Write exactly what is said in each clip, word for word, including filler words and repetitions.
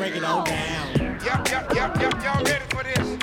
break it all down. Yep, yep, yep, yep, y'all ready for this?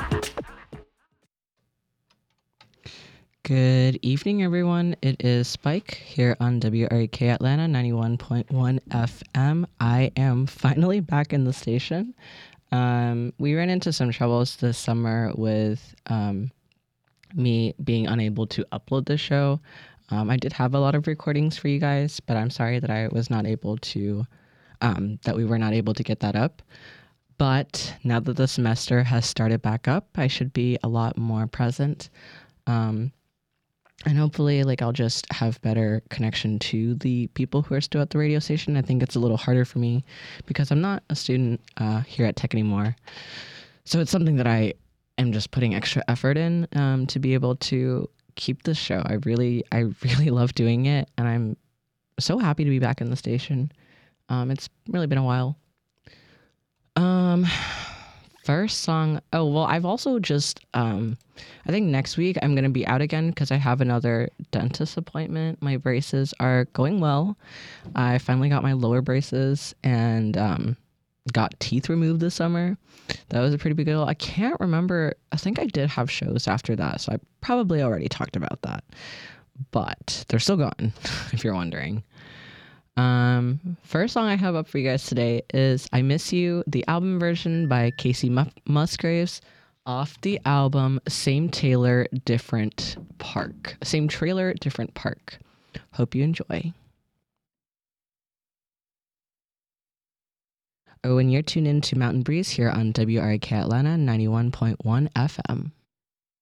Good evening, everyone. It is Spike here on W R E K Atlanta ninety-one point one F M. I am finally back in the station. Um, we ran into some troubles this summer with um, me being unable to upload the show. Um, I did have a lot of recordings for you guys, but I'm sorry that I was not able to, um, that we were not able to get that up. But now that the semester has started back up, I should be a lot more present. Um, And hopefully, like, I'll just have better connection to the people who are still at the radio station. I think it's a little harder for me because I'm not a student uh, here at Tech anymore. So it's something that I am just putting extra effort in um, to be able to keep this show. I really, I really love doing it, and I'm so happy to be back in the station. Um, it's really been a while. Um, first song. Oh, well, I've also just, um, I think next week I'm going to be out again because I have another dentist appointment. My braces are going well. I finally got my lower braces and um, got teeth removed this summer. That was a pretty big deal. I can't remember. I think I did have shows after that, so I probably already talked about that. But they're still gone, if you're wondering. Um, first song I have up for you guys today is I Miss You, the album version by Casey Mus- Musgraves off the album Same Taylor, Different Park. Same Trailer, Different Park. Hope you enjoy. Oh, and you're tuned in to Mountain Breeze here on W R E K Atlanta ninety-one point one F M.